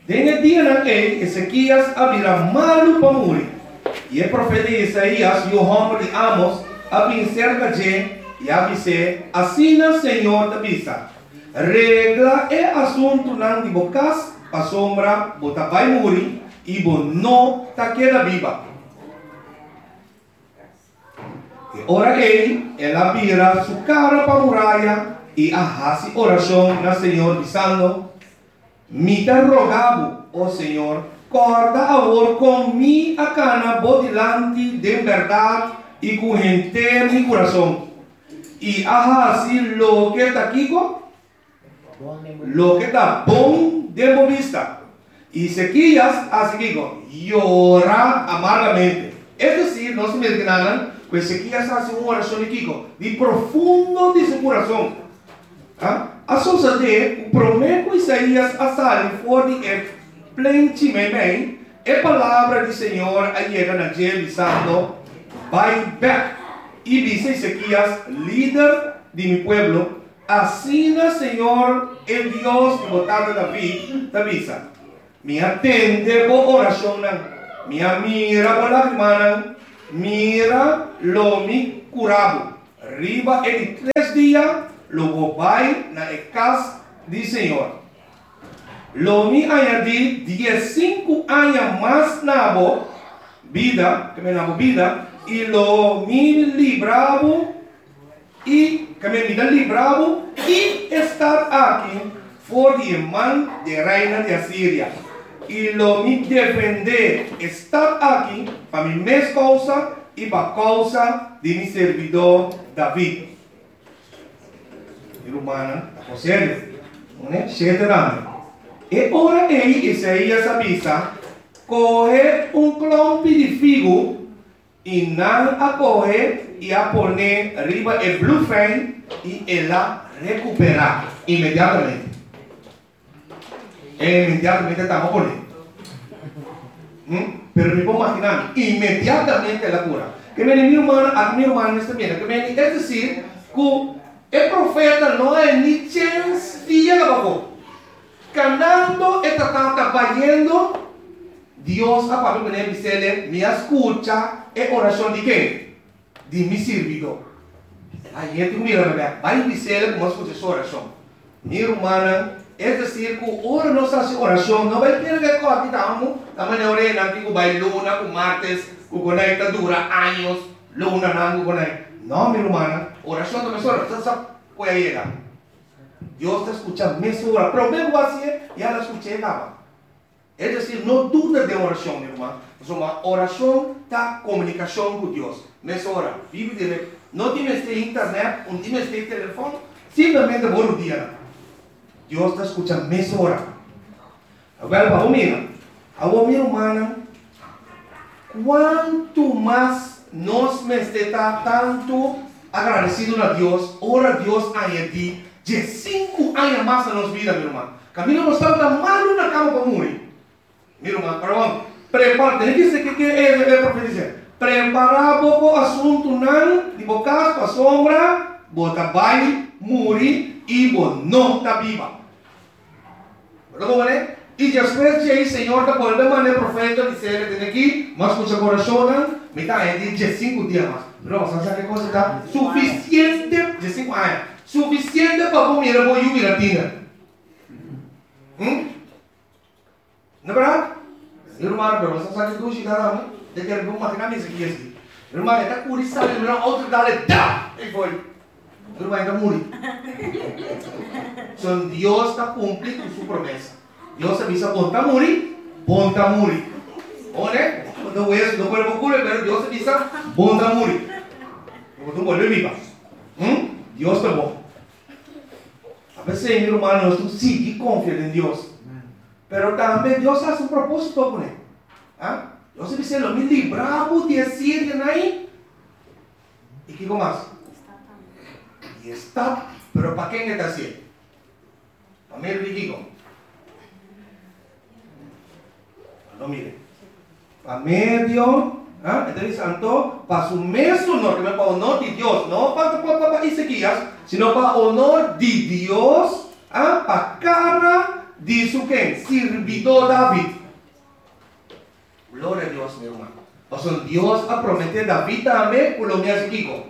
En el día en que Ezequías había malo para morir, y el profeta Isaías y el hombre de Amos habían cerca de y avisé, así el Señor te avisa, regla el asunto nan de bocas, a sombra, bota vai morir, y vos no te queda viva. Y ahora él abrirá su cara para muralla y hace oración al Señor diciendo, me te rogabo, oh Señor, corda ahora con mi acana por delante de verdad y con gente mi corazón. Y así lo que está aquí, lo que está bon de vista. Y Ezequías así que llora amargamente. Es decir, no se me entiendan, pues Ezequías hace una oración de profundo de su corazón. A suceder, o prometo Isaías a sair for de plente bem, a palavra do Senhor a llega na dia dizendo, vai back. E dice Ezequías, líder de mi pueblo, assim o Senhor, el Dios que botava David, te avisa, me atende por oração, me mira por lágrimas, mira lo mi curado, arriba en 3 días, logo vai na casa do Senhor. Lo mi añadí 15 años más na vida, que me na vida, y lo mi libravo, y que me libravo, y estar aquí por de mano de reina de Asiria. Y lo mi defender, estar aquí para mi mes causa y para causa de mi servidor David. Romana, o serio, né? Chega e ora Isaías avisa, coge clompe de figo e não a coge e a poner arriba el blufen e ela recuperar imediatamente. Imediatamente estamos poniendo. Pero me puedo imaginar, inmediatamente la cura. Que me mi hermano está bien, que me es decir, que el profeta no hay ni chance de llegar abajo. Cantando, está trabajando. Dios a Pablo me dice, me escucha, es oración de qué? De mi servidor. Ahí es que mira, va a decirle cómo escucha su oración. Mi hermana, es decir, que ahora no se hace oración, no va a tener que aquí estamos, estamos en orena, que va a luna, que martes, que conecta dura años, luna, nango, conecta. No, mi hermana, oración de mesora, usted puede llegar. Dios te escucha mesora, pero vengo así, ya la escuché, nada. Es decir, no dudes de oración, mi hermano. Es una oración, está comunicación con Dios. Mesora, vive de no tienes este internet, no tienes este teléfono, simplemente por un día. Dios te escucha mesora. Agora, vamos mirar. Agora, mi hermana, cuanto más nos me está tanto agradecido a Dios, ora Dios añadir de 5 años más en nuestra vida, mi hermano. Camino no está tan mal una cama para morir. Mi hermano, pero vamos, prepárate. ¿Qué es el profeta dice? Prepara poco asunto nan, de bocas para sombra, bota vai, morir y vos no está viva. ¿Verdad, jóvenes? Y después de ahí, Señor, te vuelve a mandar el profeta, dice, le tiene aquí, más con su corazón, me está en 5 días más. Pero vamos a saber qué cosa está suficiente, de 5 años, suficiente para comer a bollo y latina. ¿No es verdad? Mi hermano, pero vamos a saber que tú llegarás, de que el rumbo que se quiere decir. Mi hermano, está curizado, mi hermano, otro dale, ¡da! Y fue. Mi hermano, está morir. Son Dios está cumpliendo su promesa. Dios avisa, ponta a morir. ¿Oye? No puede ocurrir, pero Dios avisa, ponta a morir. Porque tú vuelves viva. Dios te va. A veces, mi hermano, tú sí confías en Dios. Pero también Dios hace un propósito con él. Dios dice, lo mismo libramos de Asiria ahí. ¿Y qué más? Y está, pero ¿para quién está haciendo? Para mí el digo. No mire. Para medio, entonces santo, para su mes honor, que me para honor de Dios, no para Ezequías, sino para honor de Dios, para cara dice que sirvió David. Gloria a Dios, mi hermano. O sea, Dios ha prometido a David también por lo que hace Kiko.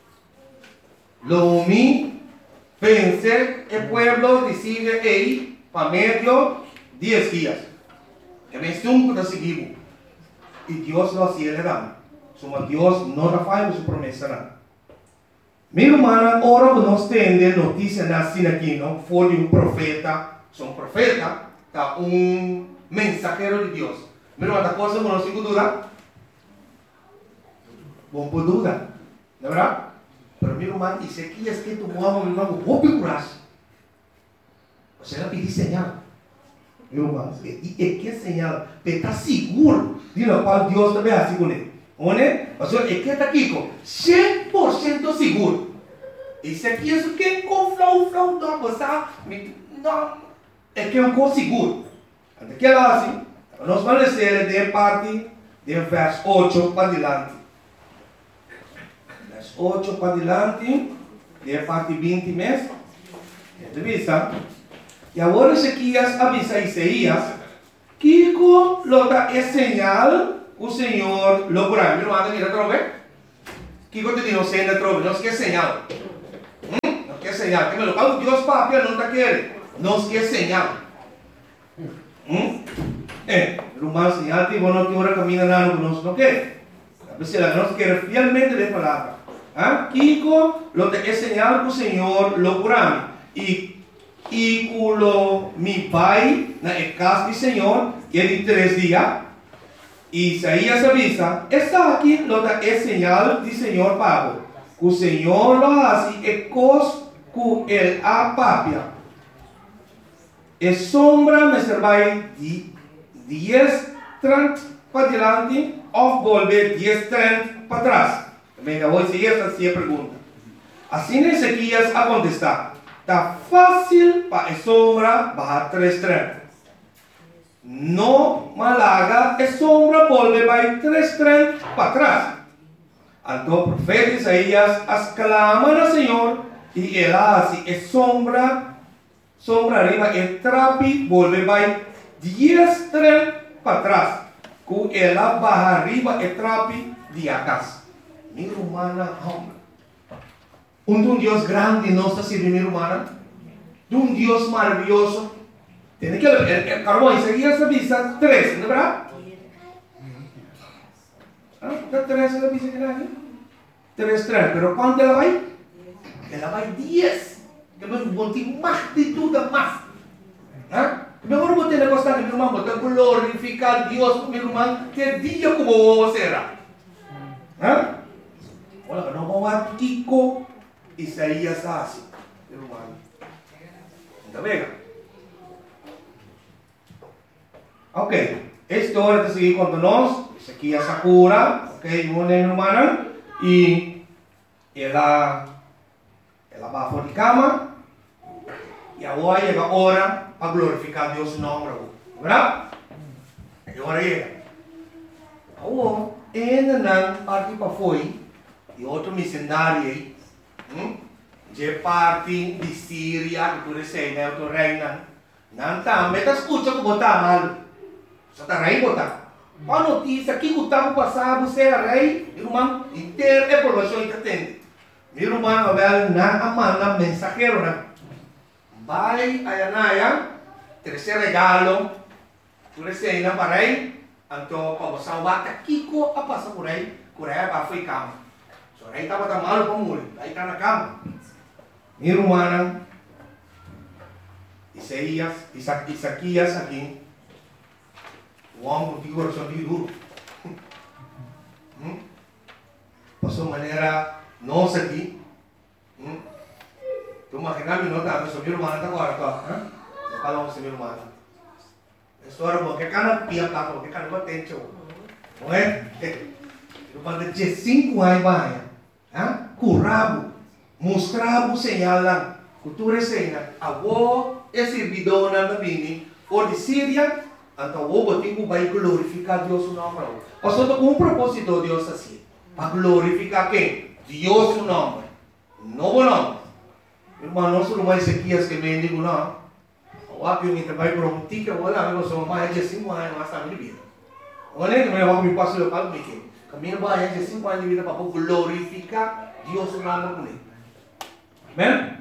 Lo mi pensé el pueblo decide ahí para medio 10 días. Que me estuvo de seguir. Y Dios lo hacía le dan. Somos Dios no falla su promesa. ¿No? Mi hermana, ahora nos tiene noticia así aquí, ¿no? Fue de un profeta. Son profeta, está un mensajero de Dios. Mi hermana, cosa no tengo duda. Bom por duda, ¿de verdad? Pero mi hermano, dice aquí es que tu mamá, mi hermano, vos picuras. O sea, le pedí señal. Mi hermano, y qué señal, te está seguro de lo cual Dios te ve así con él. O sea, es que está aquí con 100% seguro. Y se aquí es que con flow, no, pues, no, es que es un cosa seguro. Antes que lo hace, nos van a decir de parte del verso 8 para adelante. 8 para adelante, de parte 20 meses, de vista. Y ahora Ezequias avisa a Isaías, Kiko lo da es señal, o Señor lo curará. Mi hermano, mira otra vez. Kiko te dijo, señal otra vez, no es que es señal. No es que es señal. Que me lo paga Dios papi, no te quiere. No es que es señal. Hermano, señal, que vos no te ahora camina nada, no quiere. A veces la no quiere fielmente de palabra. Kiko lo te señal que el Señor lo curame y culo mi pai na casa del Señor y en 3 días Isaías avisa está aquí lo te señal del Señor pago que el Señor lo hace e cos que el apapia es sombra me servai 10-30 para adelante o volver 10-30 para atrás. Venga, voy a seguir esta pregunta. Así Ezequias a contestar. Está fácil para sombra bajar 3-30. No malaga, es sombra volver para 3-30 para atrás. Entonces el profeta Isaías exclama al Señor y él hace es sombra arriba, el trapi volver para 10-30 para atrás. Que él baja arriba el trapi de acá. Mi hermana, hombre. Un Dios grande no está sirviendo, mi hermana. De un Dios maravilloso. Tiene que el carbón Isaías avisa 3, ¿no es verdad? ¿Está 3 la avisa que nadie? 3, pero ¿cuánto la va? Ela va 10. Que me monte más de todo más. Mejor vos tenés que estar, mi hermano, vos tenés que glorificar a Dios, mi hermano, que día como vos será. Olha, não vão a Kiko Isaías assim, hermano. Está bem? Ok, esta hora de seguir com nós, isso aqui é Sakura, ok, minha irmã, e ela vai fora de cama, e agora chega a hora para glorificar Deus em nome, verdade? Agora chega. Agora, ainda não parte para foi. E outro missionário aí, de parte de Síria, que tu recebe, né, outro reino, não tá, mas tá escuta que botar mal, só tá rei botar. A notícia que o tempo passado você é rei, irmão, inteiro é provação que atende. Meu irmão, velho, não manda mensageiro, né? Vai a Yanaya, terceiro regalo, tu recebe, né, para rei, então, para você salvar, Kiko a passar por aí para foi cama. So, aí estava tão malo para morrer, aí está na cama. Minha irmã, Isaías aqui, o homem que coração de duro. Passou maneira, nós aqui, tu imaginas, não está, mas minha irmã está agora, não falamos com minha irmã. História boa, que cara pia para que cara não tem show, não é? Eu falei de 5 anos vai. Curabo, mostrava o señal lá, cultura señal, avó é servidora da bini, ou de Síria, então o botico vai glorificar Deus o nome. Ou seja, um propósito Deus assim, para glorificar quem? Deus o nome, não o nome. Irmão, não só mais Ezequias que me digo não, O aqui eu vai por um tica, vou lá, eu sou mais de 5 anos, mas está minha vida. Olha, eu vou me passar o local, me caminho mais de 5 anos de vida para glorificar Deus no nome do Senhor. Amém?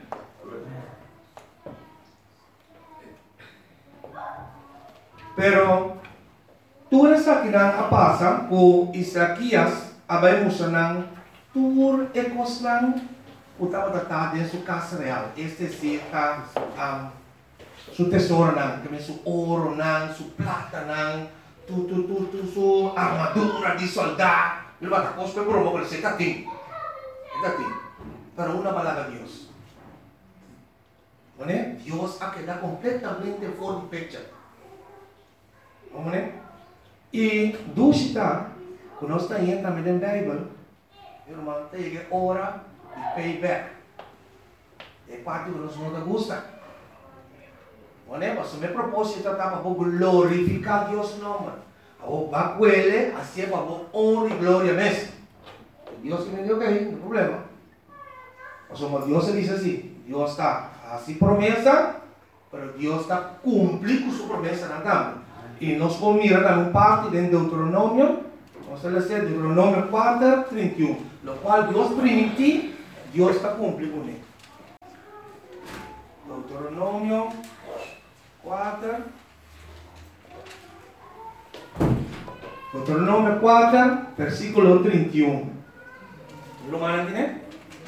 Pero tudo isso aqui não passa com Isaías, abrimos não tur ekos lang utama tata din su casa real. Este si su tesoro nang, kami su oro nang, su plata nang, su armadura di soldado. Mira bata kos pe promo con ese tating. Pero una palabra Dios. ¿Vale? Dios ha quedado completamente fuera de fecha. ¿Vale? Y dusita, conosco aí também na Bíblia, irmão, tem que ora e payback. É parte que nós não gosta. Né? Mas o meu propósito é para glorificar Deus no nome. O bacuele, assim é para honra e glória mesmo. Deus que me deu que não tem problema. Mas como Deus diz assim, Deus está assim promessa, mas Deus está cumprindo sua promessa na também. E nós vamos mirar também parte de Deuteronômio, vamos ler Deuteronômio 4, 31, no qual Deus permitiu, Deus está cumprindo nele. Deuteronômio 4, Deuteronômio 4, versículo 31. ¿Lo mandan tiene?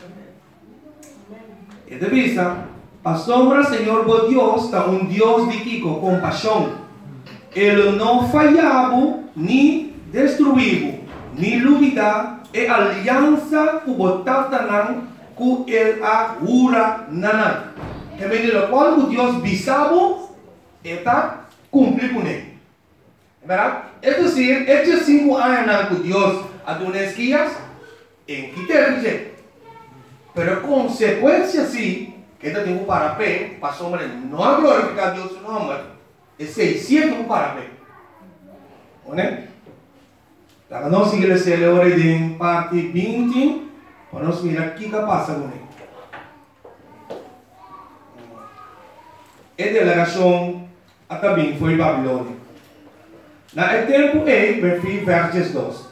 Y de vista, asombra Señor vos Dios, está un Dios de Kiko, compasión. Ele não falhava, nem destruiu, nem luvida, e aliança que botata nan, que ele agura nanan. Que vem do qual o Deus bisabo, está cumprir com ele. Verdade? É dizer, estes 5 anos que Deus adonou guias, em que ter pero consequência sim, que ele tem para pé, para sombra, não glorificar Deus no nome. É 600 para ver. Né? Então, nós seguimos a hora de parte 20, para nós mirar o que passa com ele. A delegação até bem foi Babilônia. Na tempo versos 2.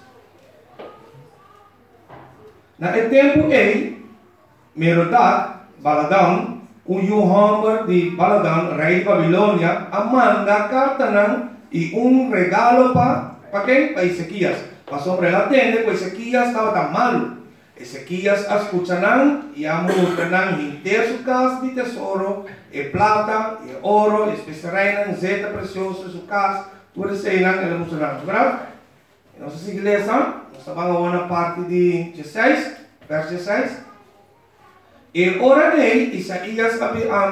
Na tempo Merodach, Baladan, o Hamber de Baladan, rei de Babilônia, manda carta e regalo para quem? Para Ezequias. Mas sobre ela atende, porque Ezequias estava tão malo. Ezequias escuta e mostra inteiro sua casa de tesouro, e plata, e ouro, especiarias, zeta preciosa, sua casa, tudo isso aí ele mostra. Verdade? Nossa igreja, nós estamos na parte de 16, verso 16. E ora dele, Isaías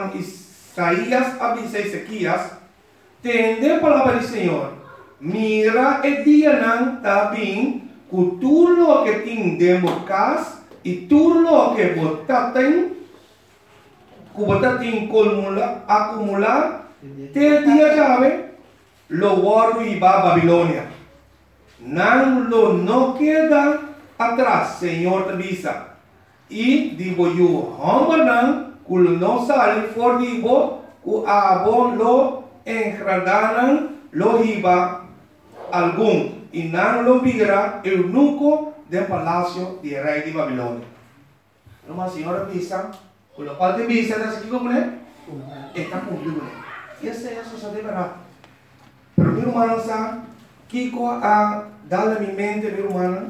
avisa Ezequias, tende a palavra do Senhor, mira e dia não está bem, que tudo que tem dentro casa e tudo que você tem acumular, te dia chave, lo guardo e va a Babilônia. Não queda atrás, Senhor avisa. E digo eu, hambanan, kul no sale for digo, ku abon lo engradanan lo hiba algum, e não lo vira eunuco del palacio de rei de Babilônia. Uma senhora visa, com o qual te visa, está aqui com ele? Está cumprindo ele. E essa é a sua verdade. Pero meu irmão, sabe, Kiko a dar a minha mente, meu irmão,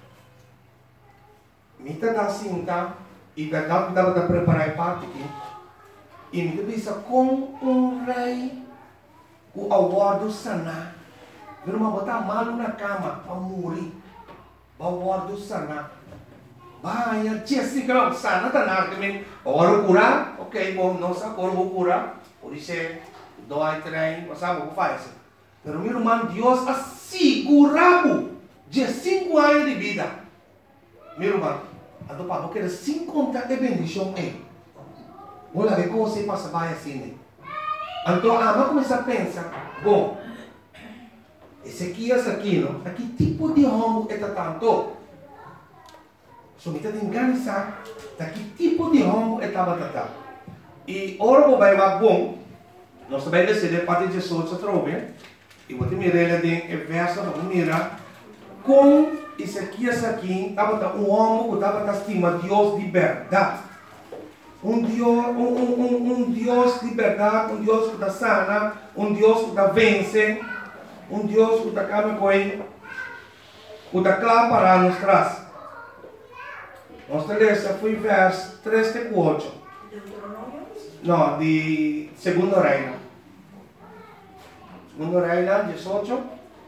Mita da cinta e verdade que dava preparar parte aqui. E me bisa com rei o aguardo sana. Viram uma botar malo na cama para morrer. O aguardo sana. Vai, tia assim que não sana tá nada também. Agora curar, ok, bom, não sabe agora vou curar. Por isso dói trem, não sabe o que faz. Pero meu irmão, Deus assegurava de 5 anos de vida. Meu irmão. Então, para porque sem contar a bendição é. Olha, ver como você passa vai assim. Então, a mãe começa a pensar, bom, Ezequias aqui, não? Que tipo de homem é tanto? So, me está enganando, que tipo de homem é tanto? E ora, vai bom, nós também decidimos parte de Jesus outra vez. E vou te mirar ele em verso, vamos mirar. Com Ezequias aqui, estava um homem que estava estimando Deus de verdade. Um Deus de verdade, um Deus que está sana, um Deus que está vence, um Deus que está caminhando, que está claro para nós trás. Nossa lista foi verso 3 e 4. Não, de Segundo Reino. Segundo Reino, 18.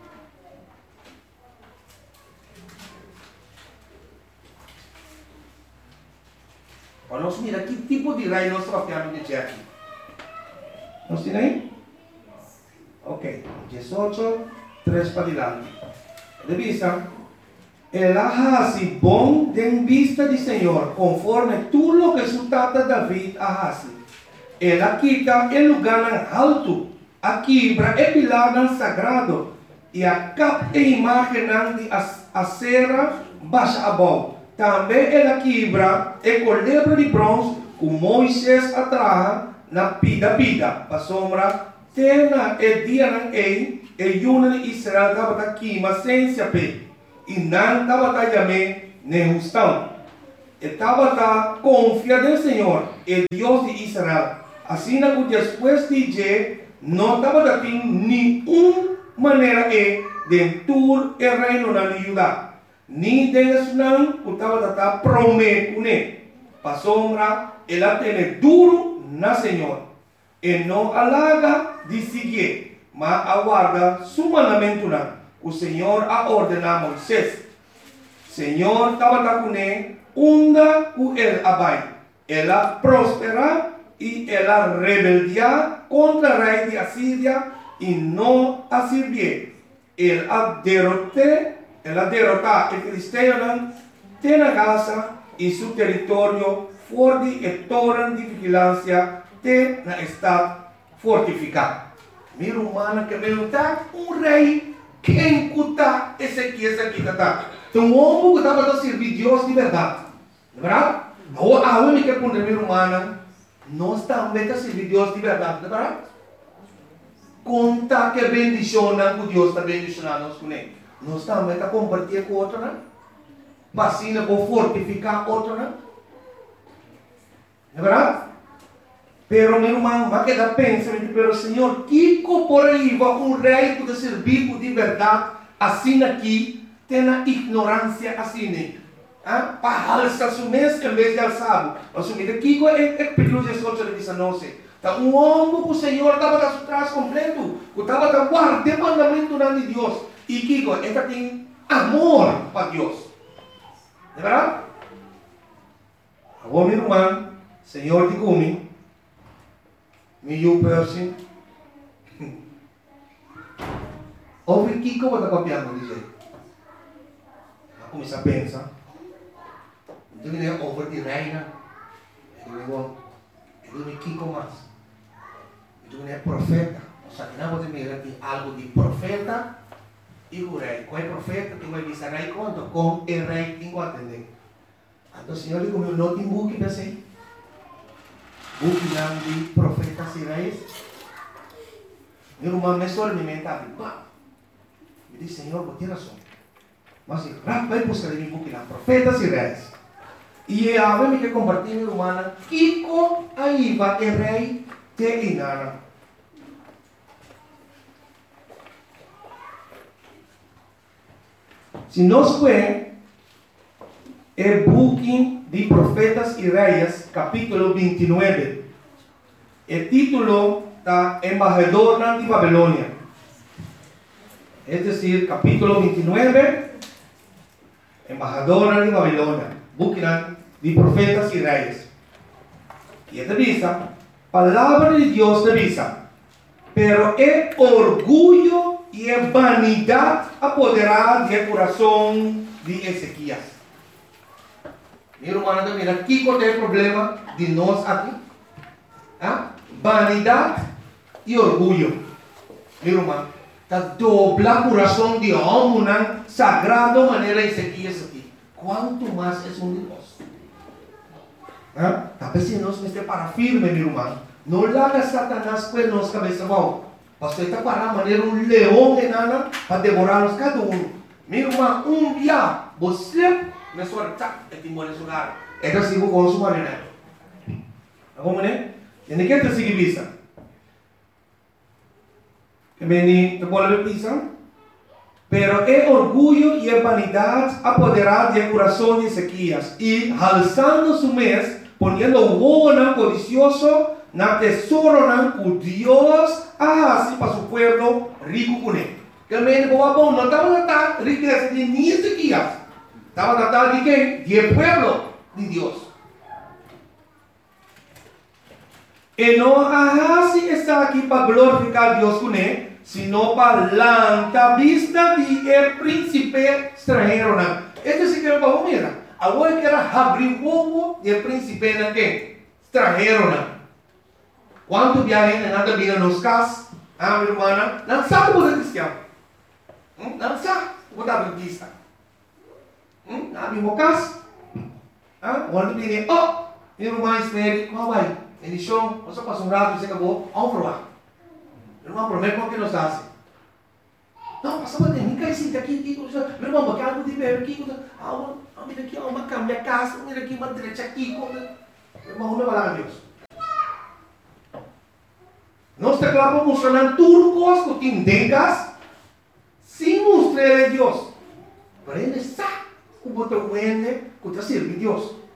Nós mira que tipo de reino nós estamos falando de aqui. Nós temos aí? Ok, 18, 3 para diante. De vista, el hace bom de vista del Señor, conforme tú lo que resultata David hace. Él quita el lugar en alto, a quebra el pilar en sagrado, y a cap e imagen de acera baixa abajo. Também ela quebra e colebra de bronze que Moisés atraja na pida, para sombra, tena e dia na e yuna de Israel estava aqui, mas sem se ape. E não estava também nem justão. Estava confiado no Senhor, o Deus de Israel. Assim que depois de dia, não estava tendo nenhuma maneira de tur o reino na Judá. Ni Deus não estava prometendo, para sombra, ela tem duro na Senhor. E não alaga de seguir, mas aguarda su mandamento não. O Senhor a ordenar a Moisés. Senhor estava com ele, onda com ele abai. Ela prospera e ela rebeldia contra o rei de Assíria e não a serviu. Ela derrotar o filisteu tem na Gaza e seu território forte e torre de vigilância tem na estado fortificado. Mira humana que perguntar rei quem cuta esse aqui está. Então um homem que estava a servir Deus de verdade. Não é verdade? A única coisa humana nós também a servir Deus de verdade. Não é verdade? Conta que bendicionam que Deus está bendicionando nós com ele. Nós também a compartilhar com outro, né? Vacina para fortificar outro, né? Não é verdade? Pero meu irmão, vai quedar pensando, pero Senhor, que por aí vai rei que servir de verdade, assim aqui, tem a ignorância assim, né? Para alçar o mês em vez de alçar. Assumir aqui é pedido de Jesus de 19. Então, um homem que o Senhor estava atrás completo, que estava a guardar o mandamento de Deus. E Kiko, esta tem amor para Deus. Não é verdade? Agora, meu irmão, Senhor de Gumi, meu person, ouve Kiko, vai estar copiando, diz ele. Vai começar a pensar. Então, ele é over de reina. Ele é Kiko mais. Então, ele é profeta. Ou seja, não pode mirar aqui algo de profeta. E o rei, qual é o profeta que vai dizer rei quanto? Com o rei que tem que atender. Então o Senhor digo, não tem book para ser. Book não de profetas e reis. Meu irmão, me só me mentava. Me diz, Senhor, vou ter razão. Mas vai buscar em book lá, profetas e reis. E a ver me que compartilhar, meu irmão, Kiko aí vai o rei te inara. Se nós vemos o book de Profetas e Reis, capítulo 29, o título está Embajador de Babilônia. É decir, capítulo 29, Embajador de Babilônia, book de Profetas e Reis. E esta vista, palavra de Deus de vista, pero é orgulho e a vanidade apoderada do coração de Ezequias. Meu irmão, mira, aqui qual é o problema de nós aqui? Vanidade e orgulho. Meu irmão, está dobla o coração de homem na sagrada maneira Ezequias aqui. Quanto mais é um de nós? Talvez se nós estamos para firme, meu irmão, No larga Satanás pues nos cabeza vão. Pastor está para maneira leão enana para devorar-nos cada Meu irmão, dia, você me sorta e te mora nesse lugar. É que assim vou consumar, né? Vamos, né? E ninguém te sigue vista. Que me te pode ver Pero é orgulho e a vanidade apoderar de coração de Ezequias e alçando su mês, ponendo o ouro codicioso na tesouro o Deus assim para su pueblo rico com ele. Que me bom, não estava tratando riqueza de nem Ezequias, estava tratando de quem? De pueblo de Deus. E não assim está aqui para glorificar Deus com ele, sino para la vista de el príncipe extranjero. Este sí que es para mira. Ahora que era abrir bobo de el príncipe extranjero. ¿Cuántos viajes en esta vida nos casas? Mi hermana, no sabe por el cristiano. No sabe por la vista. No mismo caso. Cuando viene, mi hermana espera, ¿cómo va? En el show, vamos a pasar un rato y se acabó, vamos a probar. Irmão, prometo que nos hace. Não, passava de mim, cai assim, aqui, meu irmão, porque algo de ver aqui, mira aqui, uma cama, minha casa, mira aqui, uma direita aqui, meu irmão, me vai lá, Deus. Nós teclamos funcionando tudo conosco, que tengas, sem mostrar a Deus. Pero ele sabe como te vende, como te sirve Deus.